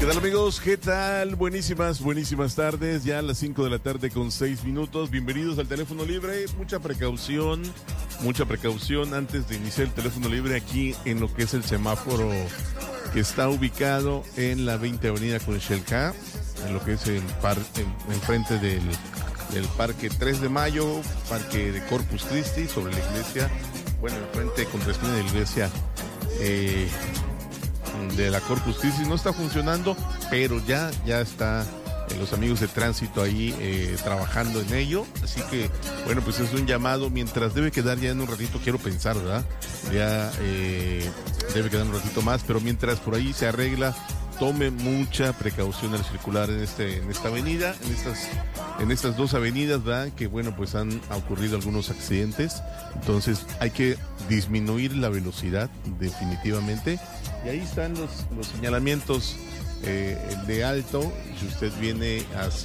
¿Qué tal, amigos? ¿Qué tal? Buenísimas tardes, ya a las 5 de la tarde con 6 minutos. Bienvenidos al teléfono libre. Mucha precaución antes de iniciar el teléfono libre aquí en lo que es el semáforo que está ubicado en la 20 Avenida Conchilca, en lo que es el enfrente del Parque 3 de Mayo, Parque de Corpus Christi, sobre la iglesia, bueno, enfrente contra la esquina de la iglesia de la Corpus Christi. No está funcionando, pero ya está los amigos de tránsito ahí trabajando en ello, así que bueno, pues es un llamado, mientras debe quedar ya en un ratito, quiero pensar, ¿verdad? Ya debe quedar un ratito más, pero mientras por ahí se arregla, tome mucha precaución al circular en esta avenida, en estas dos avenidas, ¿verdad? Que bueno, pues han ocurrido algunos accidentes, entonces hay que disminuir la velocidad definitivamente, y ahí están los señalamientos de alto. Si usted viene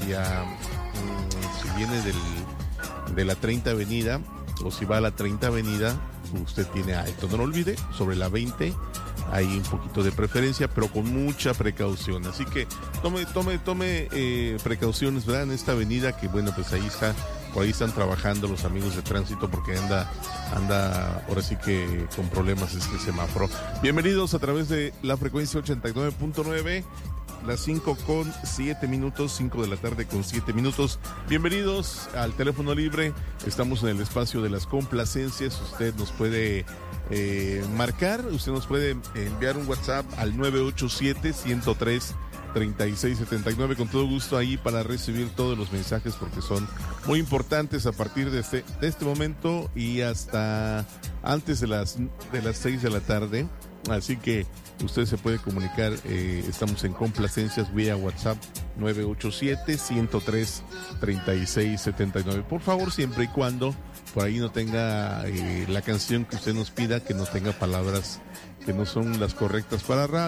si viene de la 30 Avenida o si va a la 30 Avenida, usted tiene alto. No lo olvide, sobre la 20 hay un poquito de preferencia, pero con mucha precaución. Así que tome precauciones, ¿verdad? En esta avenida, que bueno, pues por ahí están trabajando los amigos de tránsito, porque anda ahora sí que con problemas este semáforo. Bienvenidos a través de la frecuencia 89.9. Las 5 con 7 minutos, 5 de la tarde con 7 minutos. Bienvenidos al teléfono libre. Estamos en el espacio de las complacencias. Usted nos puede marcar, usted nos puede enviar un WhatsApp al 987-103-3679. Con todo gusto ahí para recibir todos los mensajes, porque son muy importantes a partir de este momento y hasta antes de las 6 de la tarde. Así que usted se puede comunicar, estamos en complacencias vía WhatsApp 987-103-3679. Por favor, siempre y cuando por ahí no tenga la canción que usted nos pida, que no tenga palabras que no son las correctas para radio.